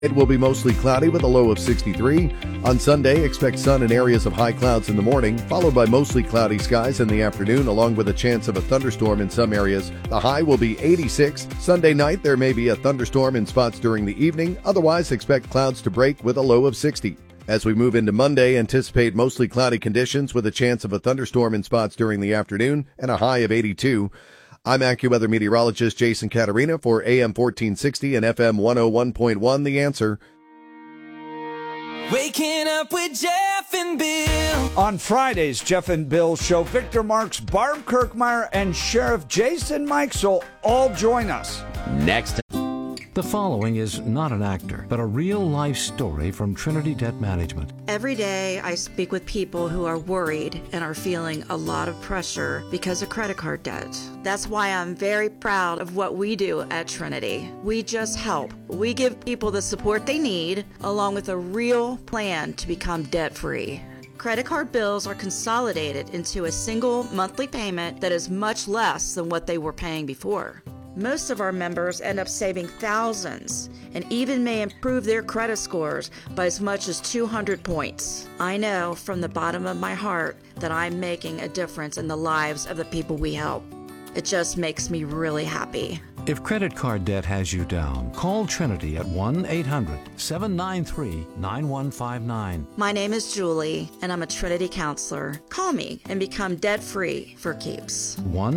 It will be mostly cloudy with a low of 63. On Sunday, expect sun and areas of high clouds in the morning, followed by mostly cloudy skies in the afternoon, along with a chance of a thunderstorm in some areas. The high will be 86. Sunday night, there may be a thunderstorm in spots during the evening. Otherwise, expect clouds to break with a low of 60. As we move into Monday, anticipate mostly cloudy conditions with a chance of a thunderstorm in spots during the afternoon and a high of 82. I'm AccuWeather meteorologist Jason Caterina for AM 1460 and FM 101.1 The Answer. Waking up with Jeff and Bill. On Friday's Jeff and Bill show, Victor Marks, Barb Kirkmeyer, and Sheriff Jason Mikesell all join us. Next. The following is not an actor, but a real-life story from Trinity Debt Management. Every day I speak with people who are worried and are feeling a lot of pressure because of credit card debt. That's why I'm very proud of what we do at Trinity. We just help. We give people the support they need, along with a real plan to become debt-free. Credit card bills are consolidated into a single monthly payment that is much less than what they were paying before. Most of our members end up saving thousands and even may improve their credit scores by as much as 200 points. I know from the bottom of my heart that I'm making a difference in the lives of the people we help. It just makes me really happy. If credit card debt has you down, call Trinity at 1-800-793-9159. My name is Julie, and I'm a Trinity counselor. Call me and become debt-free for keeps.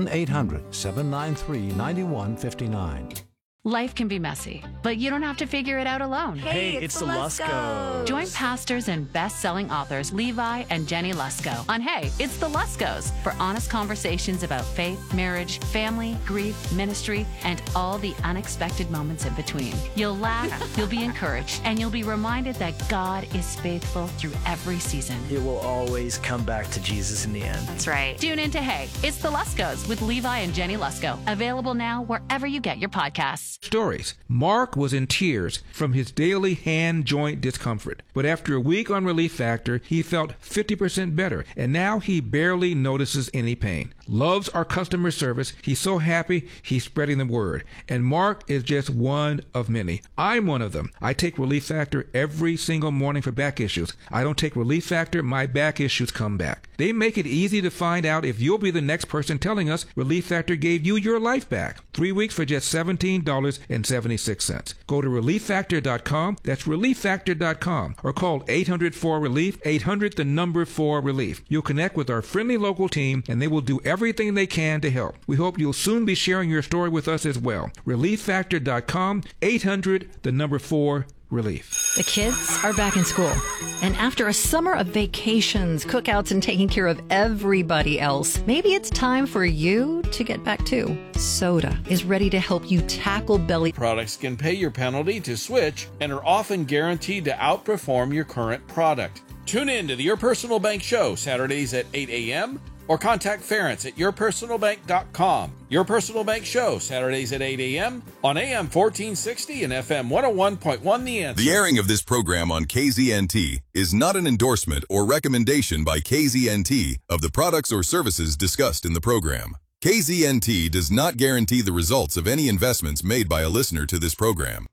1-800-793-9159. Life can be messy, but you don't have to figure it out alone. Hey, it's the Luskos. Join pastors and best-selling authors Levi and Jenny Lusko on Hey, It's the Luskos for honest conversations about faith, marriage, family, grief, ministry, and all the unexpected moments in between. You'll laugh, you'll be encouraged, and you'll be reminded that God is faithful through every season. It will always come back to Jesus in the end. That's right. Tune in to Hey, It's the Luskos with Levi and Jenny Lusko. Available now wherever you get your podcasts. Stories. Mark was in tears from his daily hand joint discomfort, but after a week on Relief Factor, he felt 50% better, and now he barely notices any pain. Loves our customer service. He's so happy he's spreading the word, and Mark is just one of many. I'm one of them. I take Relief Factor every single morning for back issues. I don't take Relief Factor, my back issues come back. They make it easy to find out if you'll be the next person telling us Relief Factor gave you your life back. 3 weeks for just $17.76. Go to ReliefFactor.com. That's ReliefFactor.com. Or call 800-4RELIEF, 800-4RELIEF. You'll connect with our friendly local team, and they will do everything they can to help. We hope you'll soon be sharing your story with us as well. ReliefFactor.com, 800-4RELIEF. The kids are back in school, and after a summer of vacations, cookouts, and taking care of everybody else, maybe it's time for you to get back too. Soda is ready to help you tackle belly. Products can pay your penalty to switch and are often guaranteed to outperform your current product. Tune in to the Your Personal Bank Show Saturdays at 8 a.m. or contact Ference at yourpersonalbank.com. Your Personal Bank Show, Saturdays at 8 a.m. on AM 1460 and FM 101.1 The Answer. The airing of this program on KZNT is not an endorsement or recommendation by KZNT of the products or services discussed in the program. KZNT does not guarantee the results of any investments made by a listener to this program.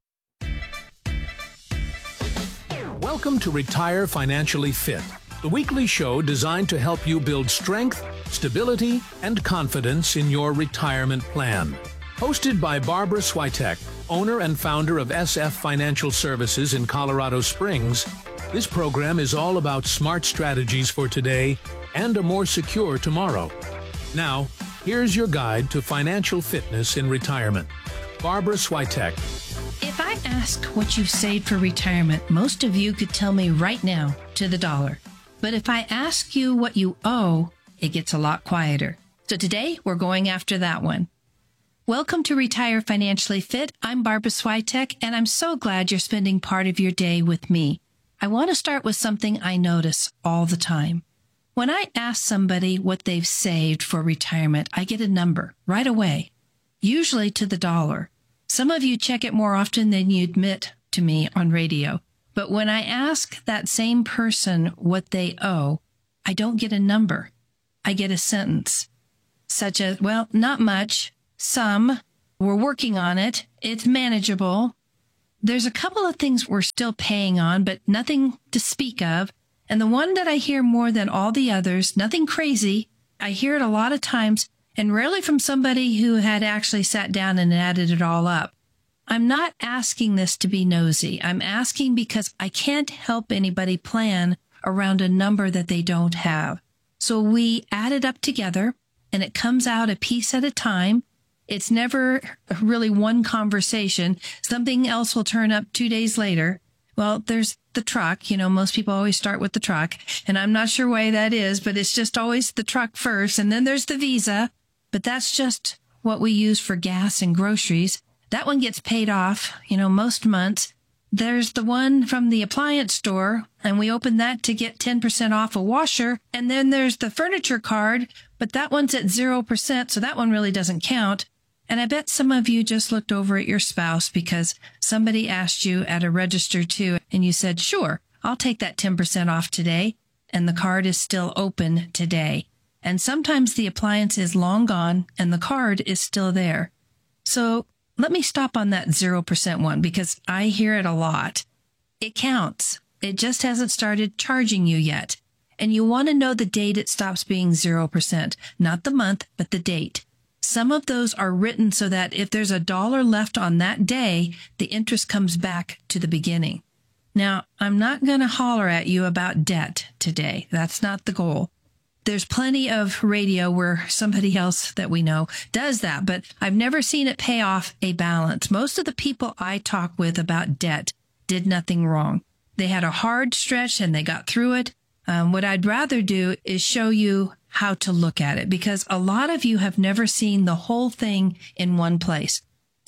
Welcome to Retire Financially Fit, the weekly show designed to help you build strength, stability, and confidence in your retirement plan. Hosted by Barbara Switek, owner and founder of SF Financial Services in Colorado Springs, this program is all about smart strategies for today and a more secure tomorrow. Now, here's your guide to financial fitness in retirement. Barbara Switek. If I asked what you've saved for retirement, most of you could tell me right now to the dollar. But if I ask you what you owe, it gets a lot quieter. So today, we're going after that one. Welcome to Retire Financially Fit. I'm Barbara Switek, and I'm so glad you're spending part of your day with me. I want to start with something I notice all the time. When I ask somebody what they've saved for retirement, I get a number right away, usually to the dollar. Some of you check it more often than you admit to me on radio. But when I ask that same person what they owe, I don't get a number. I get a sentence, such as, well, not much, some, we're working on it, it's manageable. there's a couple of things we're still paying on, but nothing to speak of. And the one that I hear more than all the others, nothing crazy, I hear it a lot of times, and rarely from somebody who had actually sat down and added it all up. I'm not asking this to be nosy. I'm asking because I can't help anybody plan around a number that they don't have. So we add it up together, and it comes out a piece at a time. It's never really one conversation. Something else will turn up 2 days later. Well, there's the truck. Most people always start with the truck, and I'm not sure why that is, but it's just always the truck first. And then there's the Visa, but that's just what we use for gas and groceries. That one gets paid off, most months. There's the one from the appliance store, and we open that to get 10% off a washer. And then there's the furniture card, but that one's at 0%, so that one really doesn't count. And I bet some of you just looked over at your spouse because somebody asked you at a register too, and you said, sure, I'll take that 10% off today. And the card is still open today. And sometimes the appliance is long gone and the card is still there. So let me stop on that 0% one because I hear it a lot. It counts. It just hasn't started charging you yet. And you want to know the date it stops being 0%, not the month, but the date. Some of those are written so that if there's $1 left on that day, the interest comes back to the beginning. Now, I'm not going to holler at you about debt today. That's not the goal. There's plenty of radio where somebody else that we know does that, but I've never seen it pay off a balance. Most of the people I talk with about debt did nothing wrong. They had a hard stretch and they got through it. What I'd rather do is show you how to look at it because a lot of you have never seen the whole thing in one place.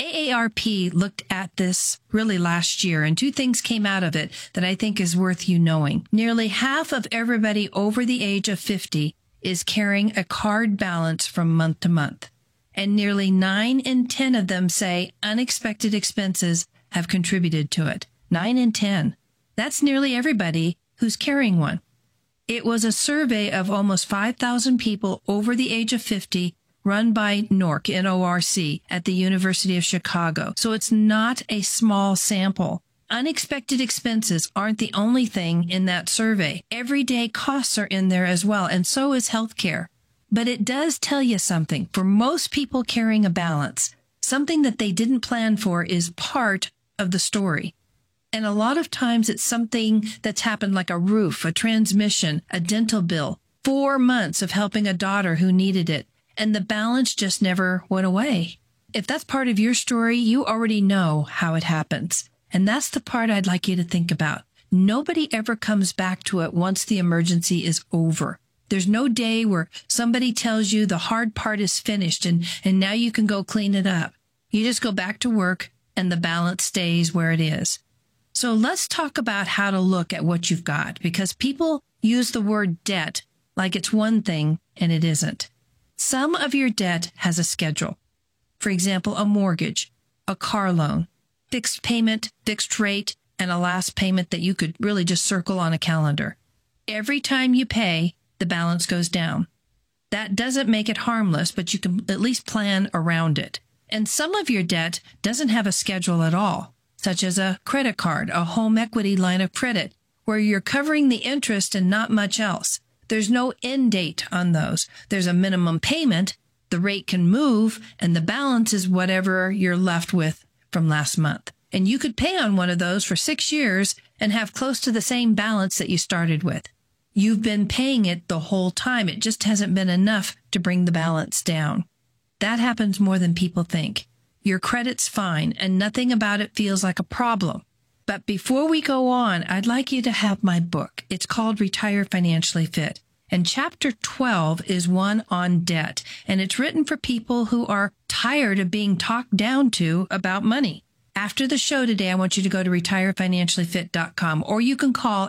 AARP looked at this really last year, and 2 things came out of it that I think is worth you knowing. Nearly half of everybody over the age of 50 is carrying a card balance from month to month, and nearly 9 in 10 of them say unexpected expenses have contributed to it. 9 in 10. That's nearly everybody who's carrying one. It was a survey of almost 5,000 people over the age of 50 run by NORC, N-O-R-C, at the University of Chicago. So it's not a small sample. Unexpected expenses aren't the only thing in that survey. Everyday costs are in there as well, and so is healthcare. But it does tell you something. For most people carrying a balance, something that they didn't plan for is part of the story. And a lot of times it's something that's happened like a roof, a transmission, a dental bill, 4 months of helping a daughter who needed it, and the balance just never went away. If that's part of your story, you already know how it happens. And that's the part I'd like you to think about. Nobody ever comes back to it once the emergency is over. There's no day where somebody tells you the hard part is finished and now you can go clean it up. You just go back to work and the balance stays where it is. So let's talk about how to look at what you've got, because people use the word debt like it's one thing and it isn't. Some of your debt has a schedule. For example, a mortgage, a car loan, fixed payment, fixed rate, and a last payment that you could really just circle on a calendar. Every time you pay, the balance goes down. That doesn't make it harmless, but you can at least plan around it. And some of your debt doesn't have a schedule at all, such as a credit card, a home equity line of credit, where you're covering the interest and not much else. There's no end date on those. There's a minimum payment, the rate can move, and the balance is whatever you're left with from last month. And you could pay on one of those for 6 years and have close to the same balance that you started with. You've been paying it the whole time. It just hasn't been enough to bring the balance down. That happens more than people think. Your credit's fine, and nothing about it feels like a problem. But before we go on, I'd like you to have my book. It's called Retire Financially Fit. And Chapter 12 is one on debt. And it's written for people who are tired of being talked down to about money. After the show today, I want you to go to retirefinanciallyfit.com, or you can call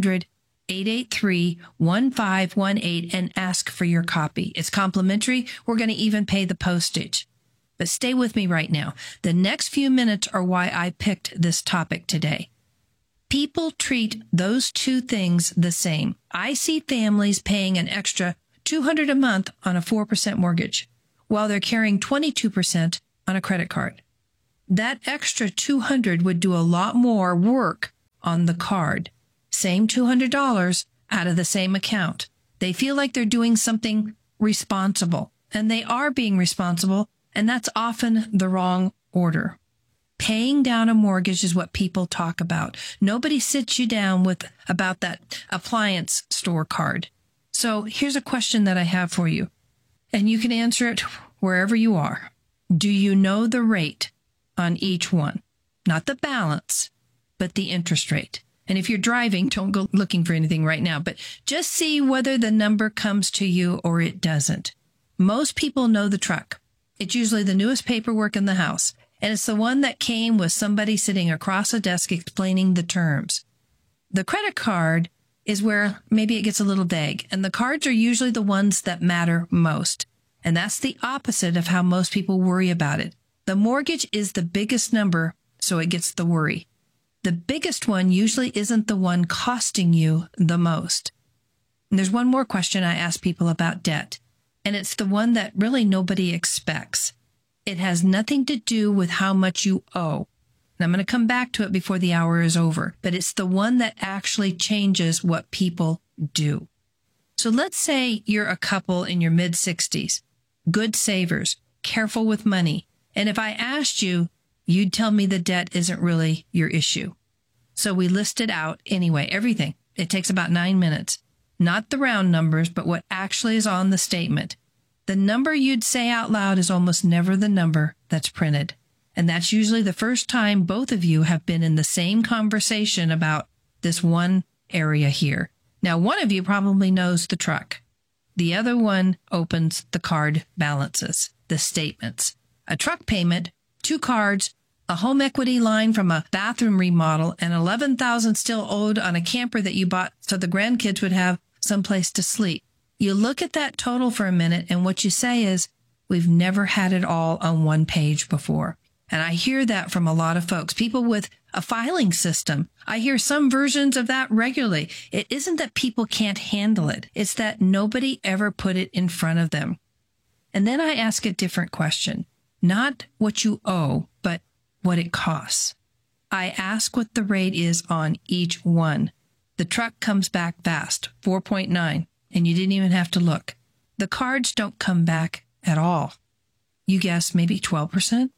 800-883-1518 and ask for your copy. It's complimentary. We're going to even pay the postage. But stay with me right now. The next few minutes are why I picked this topic today. People treat those 2 things the same. I see families paying an extra $200 a month on a 4% mortgage, while they're carrying 22% on a credit card. that extra $200 would do a lot more work on the card. Same $200 out of the same account. They feel like they're doing something responsible, and they are being responsible, and that's often the wrong order. Paying down a mortgage is what people talk about. Nobody sits you down about that appliance store card. So here's a question that I have for you, and you can answer it wherever you are. Do you know the rate on each one? Not the balance, but the interest rate. And if you're driving, don't go looking for anything right now, but just see whether the number comes to you or it doesn't. Most people know the truck. It's usually the newest paperwork in the house, and it's the one that came with somebody sitting across a desk explaining the terms. The credit card is where maybe it gets a little vague, and the cards are usually the ones that matter most. And that's the opposite of how most people worry about it. The mortgage is the biggest number, so it gets the worry. The biggest one usually isn't the one costing you the most. And there's one more question I ask people about debt, and it's the one that really nobody expects. It has nothing to do with how much you owe. And I'm going to come back to it before the hour is over, but it's the one that actually changes what people do. So let's say you're a couple in your mid-60s, good savers, careful with money, and if I asked you, you'd tell me the debt isn't really your issue. So we list it out anyway, everything. It takes about 9 minutes. Not the round numbers, but what actually is on the statement. The number you'd say out loud is almost never the number that's printed. And that's usually the first time both of you have been in the same conversation about this one area here. Now, one of you probably knows the truck. The other one opens the card balances, the statements. A truck payment, 2 cards, a home equity line from a bathroom remodel, and $11,000 still owed on a camper that you bought so the grandkids would have someplace to sleep. You look at that total for a minute, and what you say is, we've never had it all on one page before. And I hear that from a lot of folks, people with a filing system. I hear some versions of that regularly. It isn't that people can't handle it. It's that nobody ever put it in front of them. And then I ask a different question. Not what you owe, but what it costs. I ask what the rate is on each one. The truck comes back fast, 4.9, and you didn't even have to look. The cards don't come back at all. You guess maybe 12%?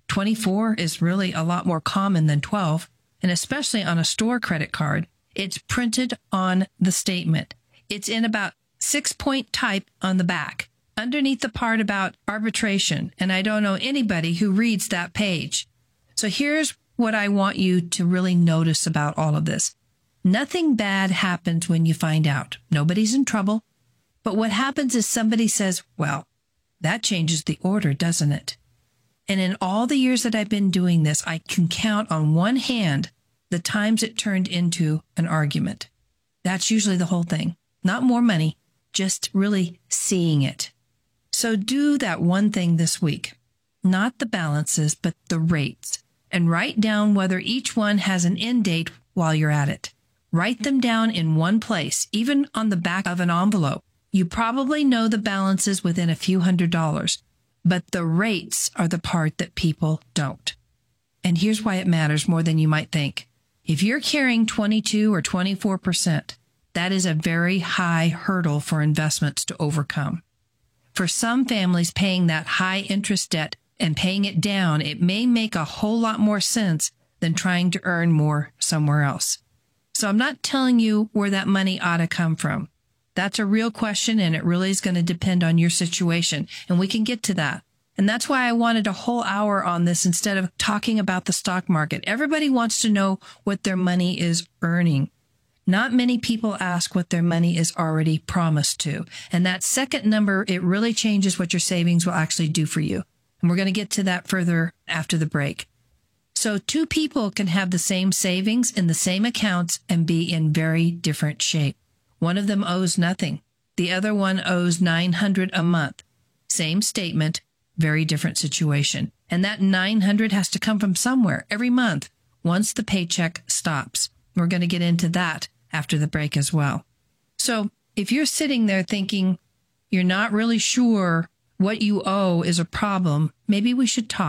24 is really a lot more common than 12, and especially on a store credit card, it's printed on the statement. It's in about 6-point type on the back, underneath the part about arbitration, and I don't know anybody who reads that page. So here's what I want you to really notice about all of this. Nothing bad happens when you find out. Nobody's in trouble. But what happens is somebody says, well, that changes the order, doesn't it? And in all the years that I've been doing this, I can count on one hand the times it turned into an argument. That's usually the whole thing. Not more money, just really seeing it. So do that one thing this week. Not the balances, but the rates. And write down whether each one has an end date while you're at it. Write them down in one place, even on the back of an envelope. You probably know the balances within a few $100s, but the rates are the part that people don't. And here's why it matters more than you might think. If you're carrying 22 or 24%, that is a very high hurdle for investments to overcome. For some families, paying that high interest debt and paying it down, it may make a whole lot more sense than trying to earn more somewhere else. So I'm not telling you where that money ought to come from. That's a real question, and it really is going to depend on your situation, and we can get to that. And that's why I wanted a whole hour on this instead of talking about the stock market. Everybody wants to know what their money is earning. Not many people ask what their money is already promised to. And that second number, it really changes what your savings will actually do for you. And we're going to get to that further after the break. So 2 people can have the same savings in the same accounts and be in very different shape. One of them owes nothing. The other one owes $900 a month. Same statement, very different situation. And that $900 has to come from somewhere every month once the paycheck stops. We're going to get into that after the break as well. So if you're sitting there thinking you're not really sure what you owe is a problem, maybe we should talk.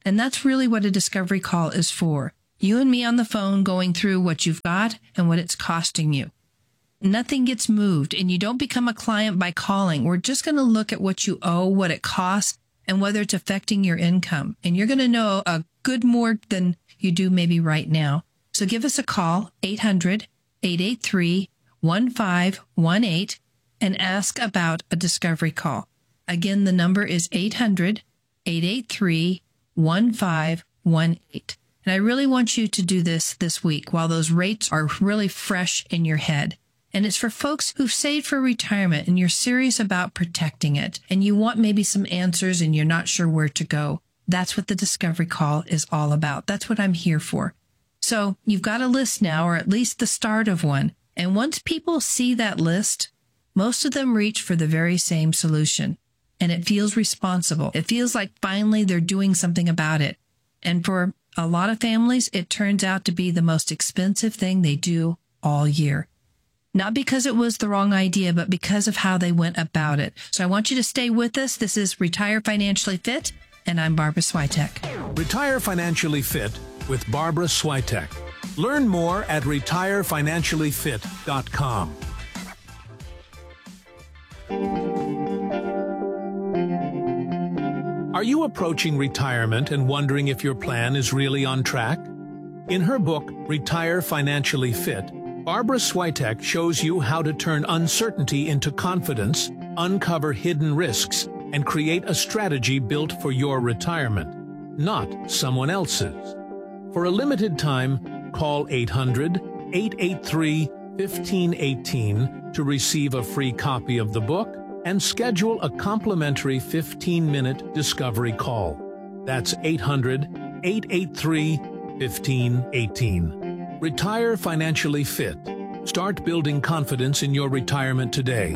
And that's really what a discovery call is for. You and me on the phone going through what you've got and what it's costing you. Nothing gets moved, and you don't become a client by calling. We're just going to look at what you owe, what it costs, and whether it's affecting your income. And you're going to know a good more than you do maybe right now. So give us a call, 800-883-1518, and ask about a discovery call. Again, the number is 800-883-1518. And I really want you to do this week while those rates are really fresh in your head. And it's for folks who've saved for retirement and you're serious about protecting it and you want maybe some answers and you're not sure where to go. That's what the discovery call is all about. That's what I'm here for. So you've got a list now, or at least the start of one. And once people see that list, most of them reach for the very same solution. And it feels responsible. It feels like finally they're doing something about it. And for a lot of families, it turns out to be the most expensive thing they do all year. Not because it was the wrong idea, but because of how they went about it. So I want you to stay with us. This is Retire Financially Fit, and I'm Barbara Swiatek. Retire Financially Fit with Barbara Swiatek. Learn more at retirefinanciallyfit.com. Are you approaching retirement and wondering if your plan is really on track? In her book, Retire Financially Fit, Barbara Swiatek shows you how to turn uncertainty into confidence, uncover hidden risks, and create a strategy built for your retirement, not someone else's. For a limited time, call 800-883-1518 to receive a free copy of the book and schedule a complimentary 15-minute discovery call. That's 800-883-1518. Retire Financially Fit. Start building confidence in your retirement today.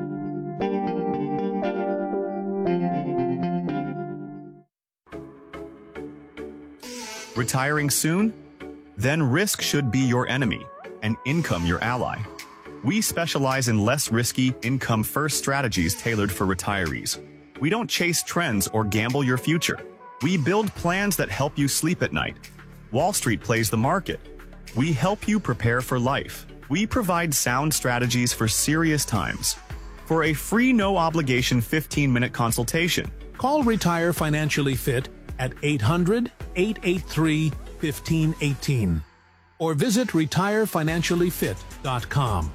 Retiring soon? Then risk should be your enemy and income your ally. We specialize in less risky, income-first strategies tailored for retirees. We don't chase trends or gamble your future. We build plans that help you sleep at night. Wall Street plays the market. We help you prepare for life. We provide sound strategies for serious times. For a free, no-obligation 15-minute consultation, call Retire Financially Fit at 800-883-1518 or visit retirefinanciallyfit.com.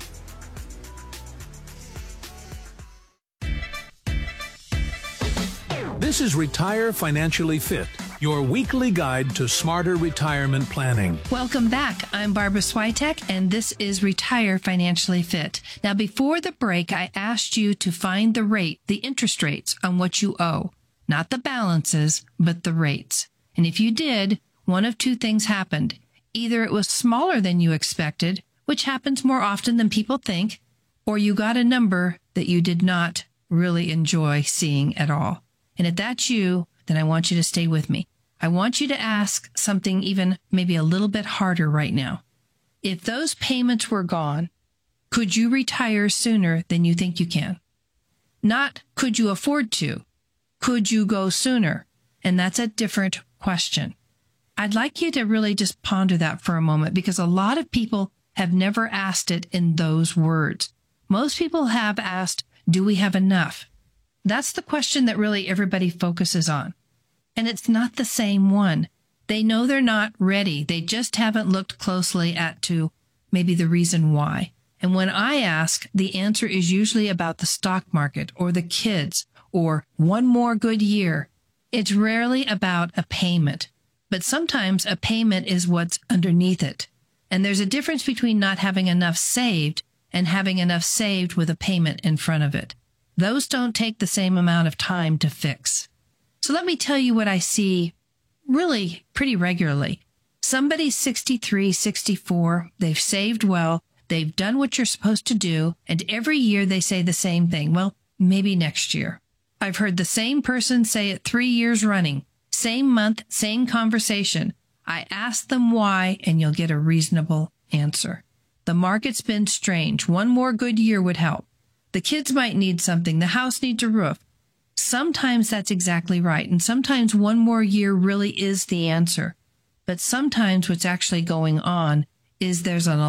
This is Retire Financially Fit, your weekly guide to smarter retirement planning. Welcome back. I'm Barbara Swiatek, and this is Retire Financially Fit. Now, before the break, I asked you to find the rate, the interest rates on what you owe. Not the balances, but the rates. And if you did, one of two things happened. Either it was smaller than you expected, which happens more often than people think, or you got a number that you did not really enjoy seeing at all. And if that's you, then I want you to stay with me. I want you to ask something even maybe a little bit harder right now. If those payments were gone, could you retire sooner than you think you can? Not could you afford to? Could you go sooner? And that's a different question. I'd like you to really just ponder that for a moment, because a lot of people have never asked it in those words. Most people have asked, do we have enough? That's the question that really everybody focuses on. And it's not the same one. They know they're not ready. They just haven't looked closely to maybe the reason why. And when I ask, the answer is usually about the stock market or the kids or one more good year. It's rarely about a payment, but sometimes a payment is what's underneath it. And there's a difference between not having enough saved and having enough saved with a payment in front of it. Those don't take the same amount of time to fix. So let me tell you what I see really pretty regularly. Somebody's 63, 64, they've saved well, they've done what you're supposed to do, and every year they say the same thing. Well, maybe next year. I've heard the same person say it 3 years running. Same month, same conversation. I ask them why, and you'll get a reasonable answer. The market's been strange. One more good year would help. The kids might need something. The house needs a roof. Sometimes that's exactly right. And sometimes one more year really is the answer. But sometimes what's actually going on is there's an